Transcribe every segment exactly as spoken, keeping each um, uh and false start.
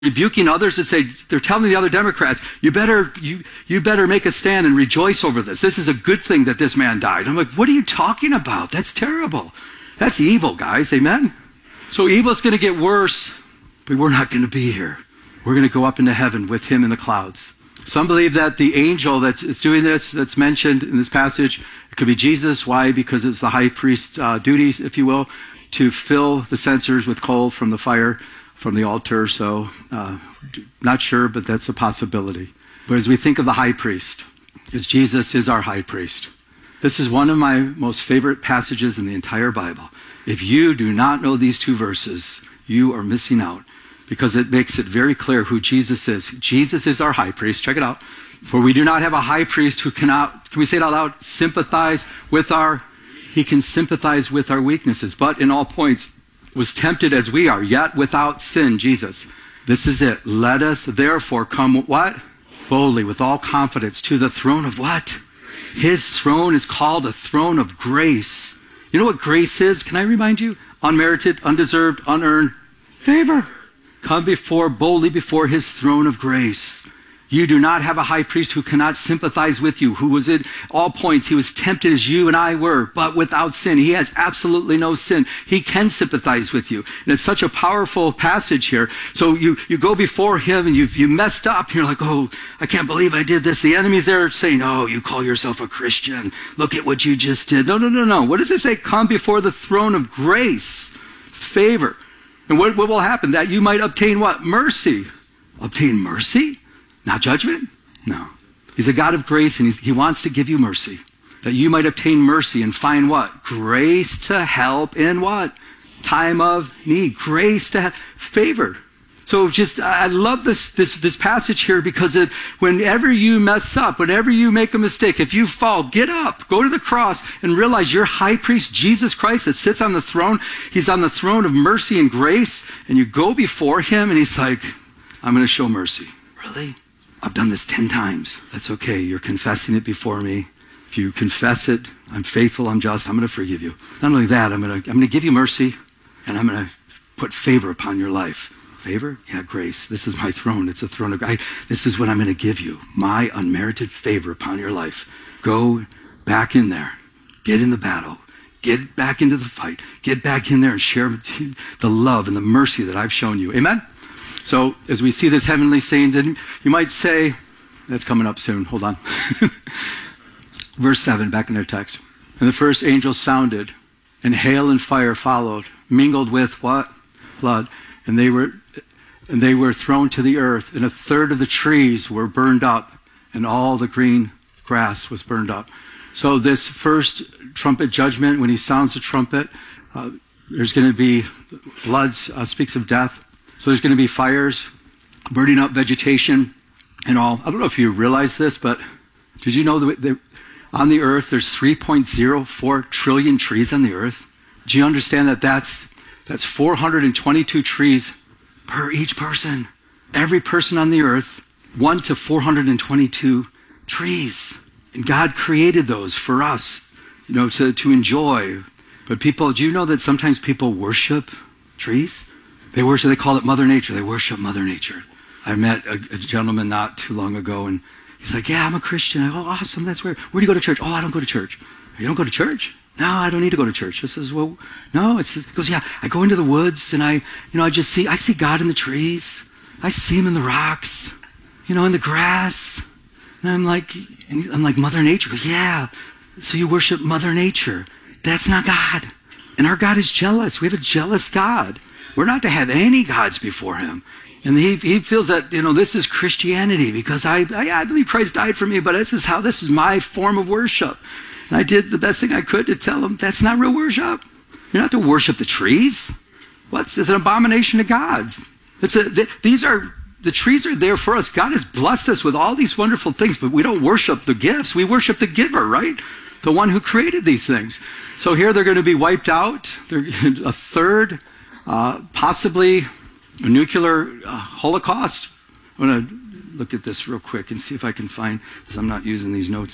rebuking others that say, they're telling the other Democrats, you better, you, you better make a stand and rejoice over this. This is a good thing that this man died. I'm like, what are you talking about? That's terrible. That's evil, guys. Amen? So evil's going to get worse, but we're not going to be here. We're going to go up into heaven with him in the clouds. Some believe that the angel that's doing this, that's mentioned in this passage, it could be Jesus. Why? Because it's the high priest's uh, duties, if you will, to fill the censers with coal from the fire from the altar. So uh, not sure, but that's a possibility. But as we think of the high priest, as Jesus is our high priest, this is one of my most favorite passages in the entire Bible. If you do not know these two verses, you are missing out, because it makes it very clear who Jesus is. Jesus is our high priest. Check it out. For we do not have a high priest who cannot, can we say it out loud? Sympathize with our, he can sympathize with our weaknesses, but in all points was tempted as we are, yet without sin, Jesus. This is it. Let us therefore come, what? Boldly, with all confidence, to the throne of what? His throne is called a throne of grace. You know what grace is? Can I remind you? Unmerited, undeserved, unearned favor. Come before, boldly before his throne of grace. You do not have a high priest who cannot sympathize with you, who was at all points, he was tempted as you and I were, but without sin. He has absolutely no sin. He can sympathize with you. And it's such a powerful passage here. So you, you go before him and you've you messed up. And you're like, oh, I can't believe I did this. The enemy's there saying, oh, you call yourself a Christian. Look at what you just did. No, no, no, no. What does it say? Come before the throne of grace, favor. And what, what will happen? That you might obtain what? Mercy. Obtain mercy? Not judgment? No. He's a God of grace, and he's, he wants to give you mercy. That you might obtain mercy and find what? Grace to help in what? Time of need. Grace to have favor. So just, I love this, this, this passage here, because it, whenever you mess up, whenever you make a mistake, if you fall, get up, go to the cross, and realize your high priest, Jesus Christ, that sits on the throne, he's on the throne of mercy and grace, and you go before him, and he's like, I'm going to show mercy. Really? I've done this ten times. That's okay. You're confessing it before me. If you confess it, I'm faithful, I'm just, I'm going to forgive you. Not only that, I'm going to, I'm going to give you mercy, and I'm going to put favor upon your life. Favor? Yeah, grace. This is my throne. It's a throne of grace. This is what I'm going to give you. My unmerited favor upon your life. Go back in there. Get in the battle. Get back into the fight. Get back in there and share the love and the mercy that I've shown you. Amen? So as we see this heavenly scene, then you might say, that's coming up soon. Hold on. Verse seven, back in their text. And the first angel sounded, and hail and fire followed, mingled with what? Blood. And they were and they were thrown to the earth, and a third of the trees were burned up, and all the green grass was burned up. So this first trumpet judgment, when he sounds the trumpet, uh, there's going to be blood, uh, speaks of death. So there's going to be fires, burning up vegetation and all. I don't know if you realize this, but did you know that on the earth there's three point zero four trillion trees on the earth? Do you understand that that's That's four hundred twenty-two trees per each person. Every person on the earth, one to four hundred twenty-two trees. And God created those for us, you know, to, to enjoy. But people, do you know that sometimes people worship trees? They worship, they call it Mother Nature. They worship Mother Nature. I met a, a gentleman not too long ago, and he's like, yeah, I'm a Christian. I go, oh, awesome, that's weird. Where do you go to church? Oh, I don't go to church. You don't go to church? No, I don't need to go to church. I says, well, no. It says, he goes, yeah, I go into the woods and I, you know, I just see, I see God in the trees. I see him in the rocks, you know, in the grass. And I'm like, and I'm like, Mother Nature. He goes, yeah. So you worship Mother Nature. That's not God. And our God is jealous. We have a jealous God. We're not to have any gods before him. And he, he feels that, you know, this is Christianity because I, I, I believe Christ died for me, but this is how, this is my form of worship. And I did the best thing I could to tell him that's not real worship. You're not to worship the trees. What's it's an abomination to God. It's a, th- these are, the trees are there for us. God has blessed us with all these wonderful things, but we don't worship the gifts. We worship the giver, right? The one who created these things. So here they're going to be wiped out. They're a third, uh, possibly a nuclear uh, holocaust. I'm going to look at this real quick and see if I can find, because I'm not using these notes.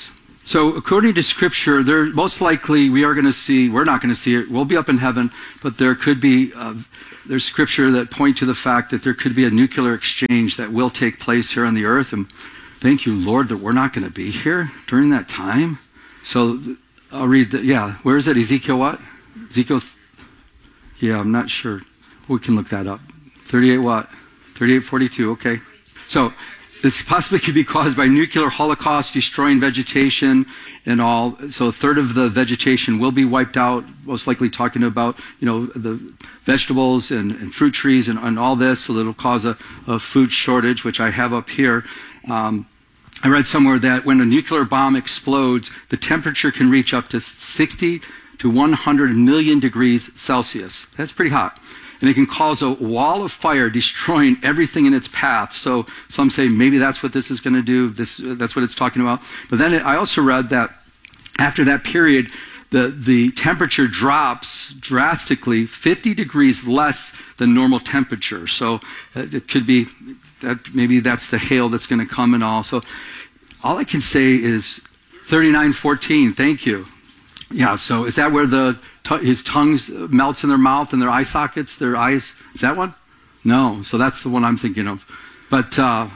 So according to Scripture, there most likely we are going to see, we're not going to see it, we'll be up in heaven, but there could be, uh, there's Scripture that point to the fact that there could be a nuclear exchange that will take place here on the earth. And thank you, Lord, that we're not going to be here during that time. So I'll read, the, yeah, where is it? Ezekiel what? Ezekiel, yeah, I'm not sure. We can look that up. thirty-eight what? thirty-eight forty-two, okay. So this possibly could be caused by nuclear holocaust, destroying vegetation and all. So a third of the vegetation will be wiped out, most likely talking about, you know, the vegetables and, and fruit trees and, and all this. So it'll cause a, a food shortage, which I have up here. Um, I read somewhere that when a nuclear bomb explodes, the temperature can reach up to sixty to one hundred million degrees Celsius. That's pretty hot. And it can cause a wall of fire, destroying everything in its path. So some say maybe that's what this is going to do. This, uh, that's what it's talking about. But then it, I also read that after that period, the, the temperature drops drastically, fifty degrees less than normal temperature. So uh, it could be that maybe that's the hail that's going to come and all. So all I can say is thirty-nine fourteen, thank you. Yeah, so is that where the his tongues melts in their mouth and their eye sockets, their eyes? Is that one? No, so that's the one I'm thinking of. But uh,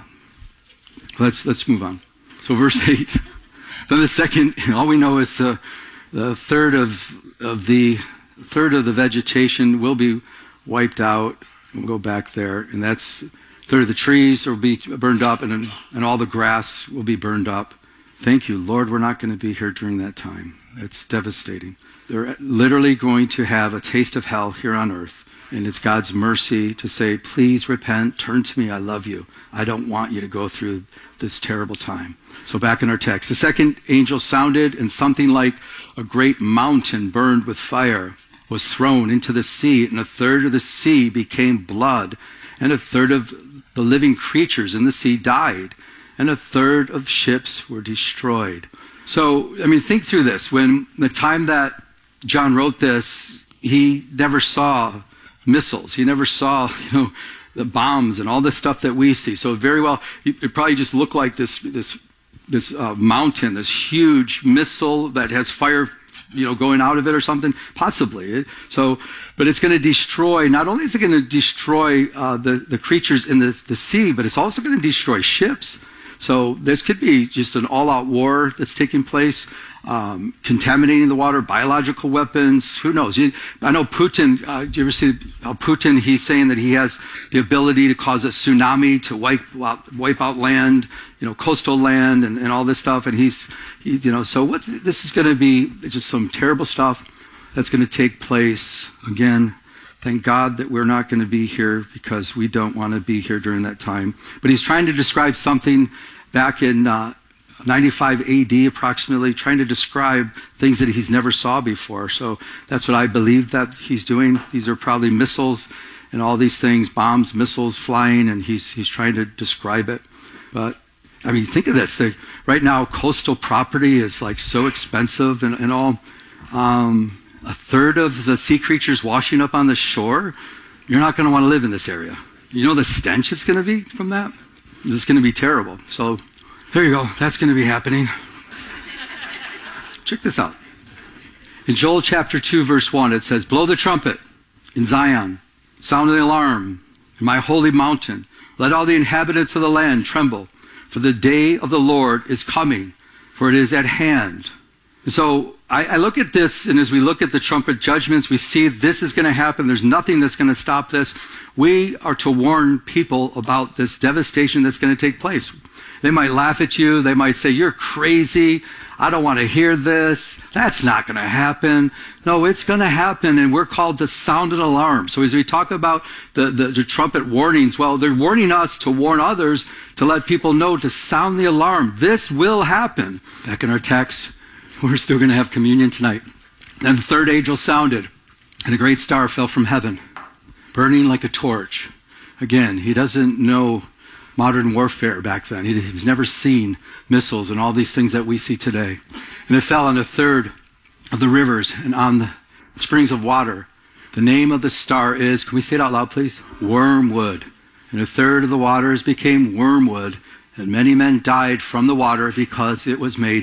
let's let's move on. So verse eight. Then the second, all we know is uh, the third of of the third of the vegetation will be wiped out. We'll go back there, and that's third of the trees will be burned up, and and all the grass will be burned up. Thank you, Lord. We're not going to be here during that time. It's devastating. They're literally going to have a taste of hell here on earth. And it's God's mercy to say, please repent, turn to me, I love you. I don't want you to go through this terrible time. So back in our text, the second angel sounded, and something like a great mountain burned with fire was thrown into the sea, and a third of the sea became blood, and a third of the living creatures in the sea died, and a third of ships were destroyed. So, I mean, think through this. When the time that John wrote this, he never saw missiles. He never saw, you know, the bombs and all this stuff that we see. So very well, it probably just looked like this this this uh, mountain, this huge missile that has fire, you know, going out of it or something, possibly. So, but it's going to destroy. Not only is it going to destroy uh, the the creatures in the the sea, but it's also going to destroy ships. So this could be just an all-out war that's taking place, um, contaminating the water, biological weapons, who knows? You, I know Putin, uh, do you ever see how Putin, he's saying that he has the ability to cause a tsunami to wipe out, wipe out land, you know, coastal land and, and all this stuff. And he's, he, you know, so what's, this is going to be just some terrible stuff that's going to take place. Again, thank God that we're not going to be here because we don't want to be here during that time. But he's trying to describe something back in uh, ninety-five A D approximately, trying to describe things that he's never saw before. So that's what I believe that he's doing. These are probably missiles and all these things, bombs, missiles flying, and he's he's trying to describe it. But I mean, think of this. The, right now, coastal property is like so expensive and, and all. Um, a third of the sea creatures washing up on the shore, you're not going to want to live in this area. You know the stench it's going to be from that? It's going to be terrible. So there you go. That's going to be happening. Check this out. In Joel chapter two, verse one, it says, blow the trumpet in Zion, sound the alarm in my holy mountain. Let all the inhabitants of the land tremble, for the day of the Lord is coming, for it is at hand. So I, I look at this, and as we look at the trumpet judgments, we see this is going to happen. There's nothing that's going to stop this. We are to warn people about this devastation that's going to take place. They might laugh at you. They might say, you're crazy. I don't want to hear this. That's not going to happen. No, it's going to happen, and we're called to sound an alarm. So as we talk about the, the, the trumpet warnings, well, they're warning us to warn others, to let people know, to sound the alarm. This will happen. Back in our text, we're still going to have communion tonight. Then the third angel sounded, and a great star fell from heaven, burning like a torch. Again, he doesn't know modern warfare back then. He, he's never seen missiles and all these things that we see today. And it fell on a third of the rivers and on the springs of water. The name of the star is, can we say it out loud, please? Wormwood. And a third of the waters became wormwood, and many men died from the water because it was made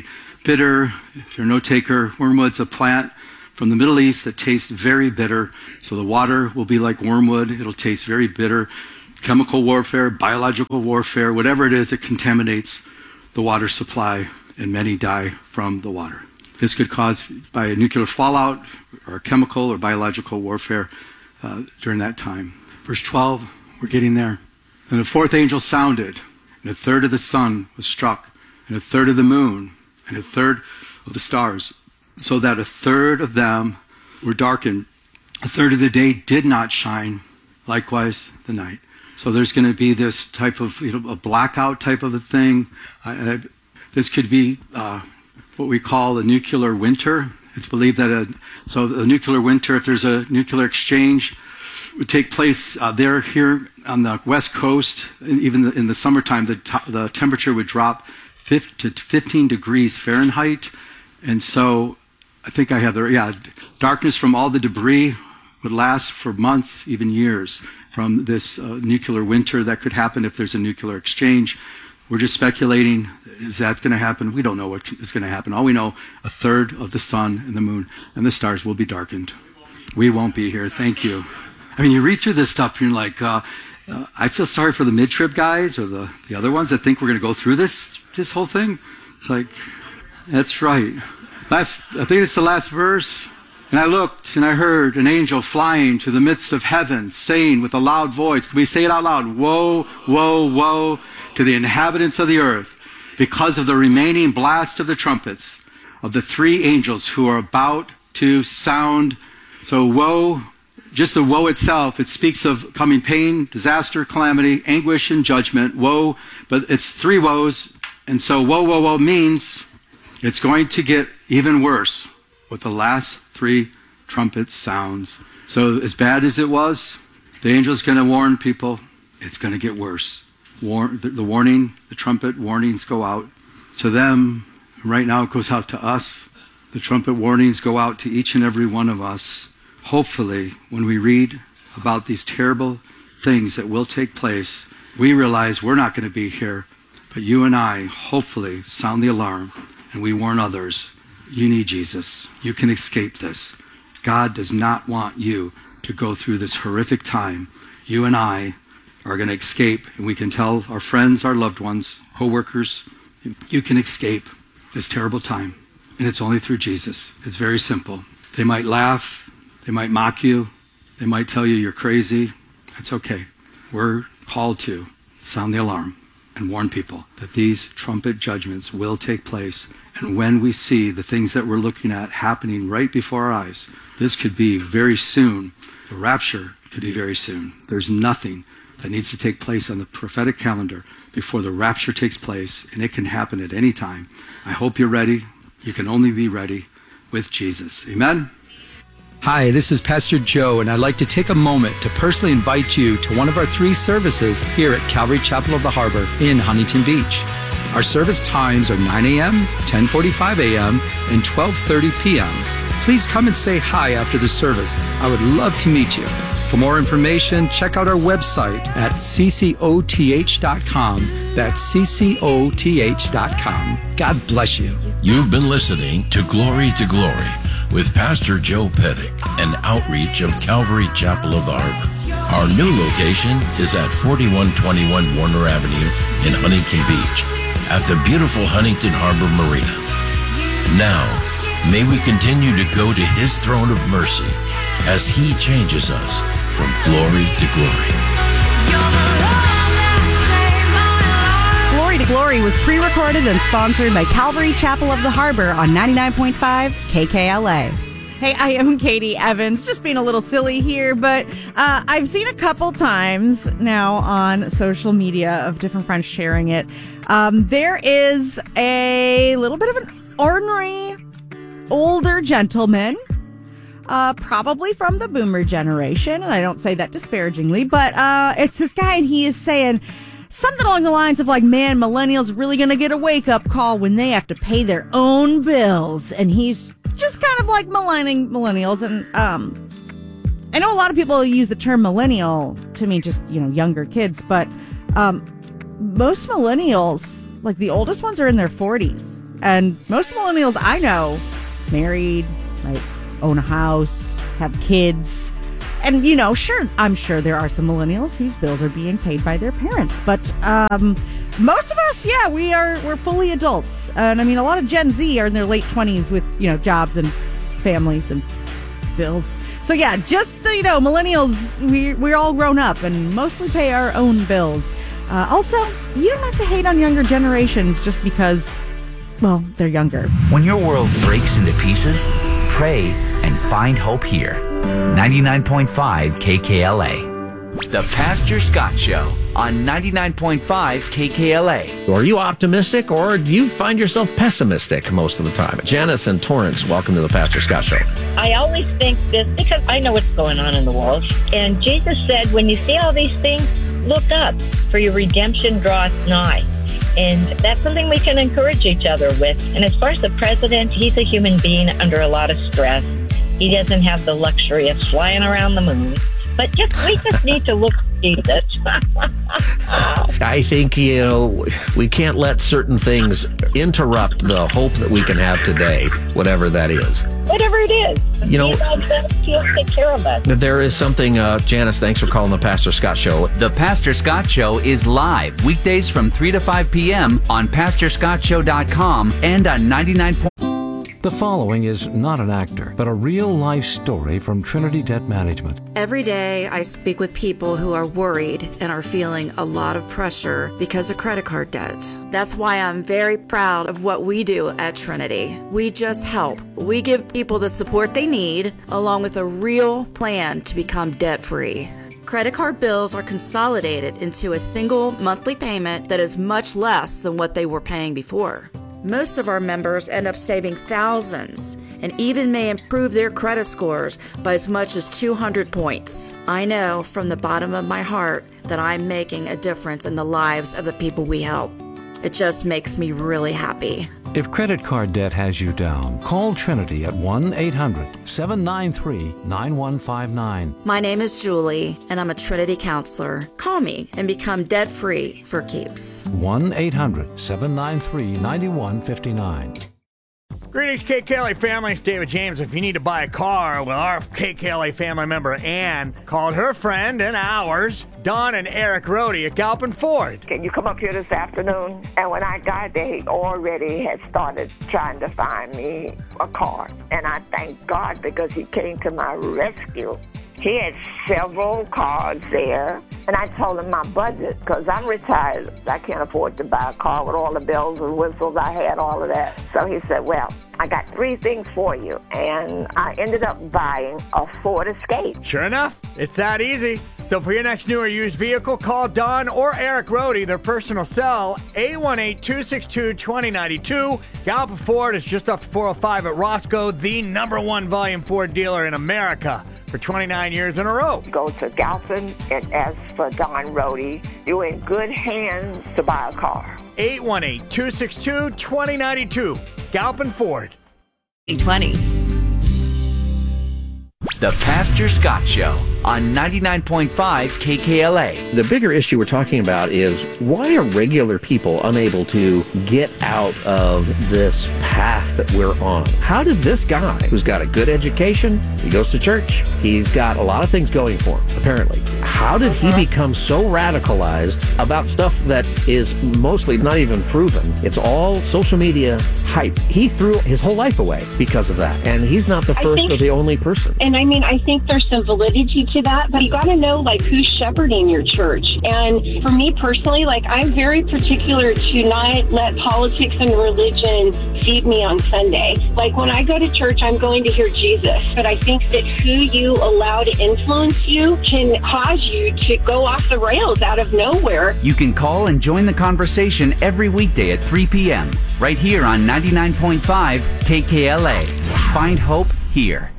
bitter. If you're a note taker, wormwood's a plant from the Middle East that tastes very bitter. So the water will be like wormwood. It'll taste very bitter. Chemical warfare, biological warfare, whatever it is, it contaminates the water supply, and many die from the water. This could cause by a nuclear fallout or chemical or biological warfare uh, during that time. Verse twelve, we're getting there. And the fourth angel sounded, and a third of the sun was struck, and a third of the moon, and a third of the stars, so that a third of them were darkened. A third of the day did not shine, likewise the night. So there's going to be this type of, you know, a blackout type of a thing. I, I, this could be uh, what we call a nuclear winter. It's believed that a, so the nuclear winter, if there's a nuclear exchange, would take place uh, there, here on the West Coast. Even the, in the summertime, the, t- the temperature would drop to fifteen degrees Fahrenheit. And so I think I have the, yeah, darkness from all the debris would last for months, even years, from this uh, nuclear winter that could happen if there's a nuclear exchange. We're just speculating, is that going to happen? We don't know what is going to happen. All we know, a third of the sun and the moon and the stars will be darkened. We won't be here. Thank you. I mean, you read through this stuff and you're like, uh, uh, I feel sorry for the mid-trib guys or the, the other ones that think we're going to go through this this whole thing. It's like, that's right. Last, I think it's the last verse. And I looked and I heard an angel flying to the midst of heaven, saying with a loud voice, can we say it out loud? Woe, woe, woe to the inhabitants of the earth, because of the remaining blast of the trumpets of the three angels who are about to sound. So woe, just the woe itself, it speaks of coming pain, disaster, calamity, anguish, and judgment. Woe, but it's three woes. And so woe, woe, woe means it's going to get even worse with the last three trumpet sounds. So as bad as it was, the angel's going to warn people, it's going to get worse. War- the, the warning, the trumpet warnings go out to them. Right now it goes out to us. The trumpet warnings go out to each and every one of us. Hopefully, when we read about these terrible things that will take place, we realize we're not going to be here, but you and I hopefully sound the alarm and we warn others. You need Jesus. You can escape this. God does not want you to go through this horrific time. You and I are going to escape, and we can tell our friends, our loved ones, co-workers, you can escape this terrible time. And it's only through Jesus. It's very simple. They might laugh. They might mock you. They might tell you you're crazy. That's okay. We're called to sound the alarm and warn people that these trumpet judgments will take place. And when we see the things that we're looking at happening right before our eyes, this could be very soon. The rapture could be very soon. There's nothing that needs to take place on the prophetic calendar before the rapture takes place, and it can happen at any time. I hope you're ready. You can only be ready with Jesus. Amen? Hi, this is Pastor Joe, and I'd like to take a moment to personally invite you to one of our three services here at Calvary Chapel of the Harbor in Huntington Beach. Our service times are nine a.m., ten forty-five a.m., and twelve thirty p.m. Please come and say hi after the service. I would love to meet you. For more information, check out our website at c c o t h dot com. That's c c o t h dot com. God bless you. You've been listening to Glory to Glory with Pastor Joe Pettick, an outreach of Calvary Chapel of the Harbor. Our new location is at forty-one twenty-one Warner Avenue in Huntington Beach, at the beautiful Huntington Harbor Marina. Now, may we continue to go to His throne of mercy as He changes us from glory to glory. Glory to Glory was pre-recorded and sponsored by Calvary Chapel of the Harbor on ninety-nine point five K K L A. Hey, I am Katie Evans, just being a little silly here, but uh, I've seen a couple times now on social media of different friends sharing it. Um, there is a little bit of an ornery older gentleman, uh, probably from the boomer generation, and I don't say that disparagingly, but uh, it's this guy, and he is saying something along the lines of like, man, millennials really going to get a wake-up call when they have to pay their own bills, and he's just kind of like maligning millennials. And um, I know a lot of people use the term millennial to mean just, you know, younger kids, but um, most millennials, like the oldest ones, are in their forties. And most millennials I know, married, might own a house, have kids. And, you know, sure, I'm sure there are some millennials whose bills are being paid by their parents. But um, most of us, yeah, we are, we're fully adults. And I mean, a lot of Gen Z are in their late twenties with, you know, jobs and families and bills. So yeah, just, you know, millennials, we, we're all grown up and mostly pay our own bills. Uh, also, you don't have to hate on younger generations just because, well, they're younger. When your world breaks into pieces, pray and find hope here. ninety-nine point five K K L A. The Pastor Scott Show on ninety-nine point five K K L A. Are you optimistic or do you find yourself pessimistic most of the time? Janice and Torrance, welcome to the Pastor Scott Show. I always think this because I know what's going on in the world. And Jesus said, when you see all these things, look up, for your redemption draweth nigh. And that's something we can encourage each other with. And as far as the president, he's a human being under a lot of stress. He doesn't have the luxury of flying around the moon. But just we just need to look at Jesus. I think, you know, we can't let certain things interrupt the hope that we can have today, whatever that is. Whatever it is. You know, he'll take care of us. There is something, uh, Janice, thanks for calling the Pastor Scott Show. The Pastor Scott Show is live weekdays from three to five p.m. on pastor scott show dot com and on ninety-nine point five. The following is not an actor, but a real-life story from Trinity Debt Management. Every day I speak with people who are worried and are feeling a lot of pressure because of credit card debt. That's why I'm very proud of what we do at Trinity. We just help. We give people the support they need, along with a real plan to become debt-free. Credit card bills are consolidated into a single monthly payment that is much less than what they were paying before. Most of our members end up saving thousands and even may improve their credit scores by as much as two hundred points. I know from the bottom of my heart that I'm making a difference in the lives of the people we help. It just makes me really happy. If credit card debt has you down, call Trinity at one eight hundred seven nine three nine one five nine. My name is Julie, and I'm a Trinity counselor. Call me and become debt-free for keeps. one eight hundred seven nine three nine one five nine. Greetings, K K L A family. It's David James. If you need to buy a car, well, our K K L A family member Ann called her friend and ours, Don and Eric Rohde at Galpin Ford. Can you come up here this afternoon? And when I got there, he already had started trying to find me a car. And I thank God because he came to my rescue. He had several cars there, and I told him my budget, because I'm retired. I can't afford to buy a car with all the bells and whistles. I had all of that. So he said, well, I got three things for you, and I ended up buying a Ford Escape. Sure enough, it's that easy. So for your next new or used vehicle, call Don or Eric Rohde, their personal cell, eight one eight, two six two, two zero nine two. Galpin Ford is just off four oh five at Roscoe, the number one volume Ford dealer in America for twenty-nine years in a row. Go to Galpin and ask for Don Rohde. You're in good hands to buy a car. eight one eight, two six two, two zero nine two. Galpin Ford. twenty. The Pastor Scott Show on ninety-nine point five K K L A. The bigger issue we're talking about is why are regular people unable to get out of this path that we're on? How did this guy, who's got a good education, he goes to church, he's got a lot of things going for him, apparently. How did he become so radicalized about stuff that is mostly not even proven? It's all social media hype. He threw his whole life away because of that. And he's not the first think, or the only person. And I mean, I think there's some validity to that, but you got to know, like, who's shepherding your church. And for me personally, like, I'm very particular to not let politics and religion feed me on Sunday. Like, when I go to church, I'm going to hear Jesus. But I think that who you allow to influence you can cause you to go off the rails out of nowhere. You can call and join the conversation every weekday at three p.m. right here on ninety-nine point five K K L A. Find hope here.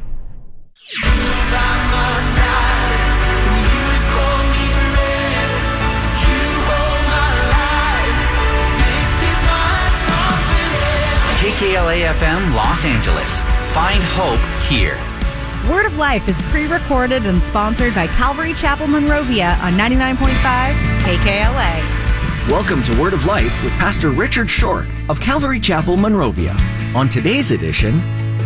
K K L A F M Los Angeles. Find hope here. Word of Life is pre-recorded and sponsored by Calvary Chapel Monrovia on ninety-nine point five K K L A. Welcome to Word of Life with Pastor Richard Shork of Calvary Chapel, Monrovia. On today's edition,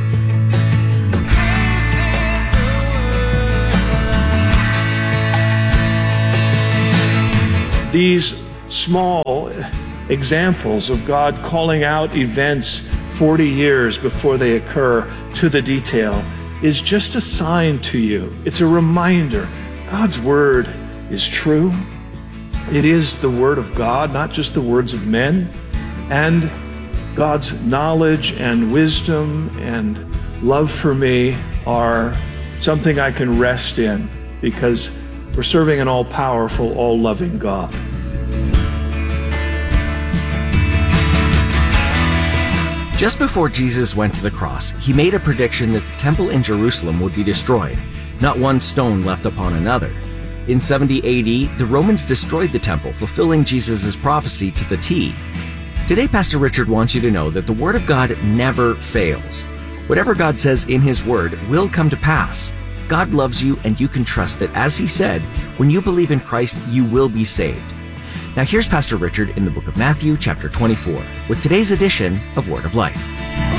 these small examples of God calling out events forty years before they occur to the detail is just a sign to you. It's a reminder. God's word is true. It is the word of God, not just the words of men. And God's knowledge and wisdom and love for me are something I can rest in because we're serving an all-powerful, all-loving God. Just before Jesus went to the cross, he made a prediction that the temple in Jerusalem would be destroyed, not one stone left upon another. In seventy A D, the Romans destroyed the temple, fulfilling Jesus' prophecy to the T. Today, Pastor Richard wants you to know that the Word of God never fails. Whatever God says in His Word will come to pass. God loves you, and you can trust that, as He said, when you believe in Christ, you will be saved. Now here's Pastor Richard in the book of Matthew, chapter twenty-four, with today's edition of Word of Life.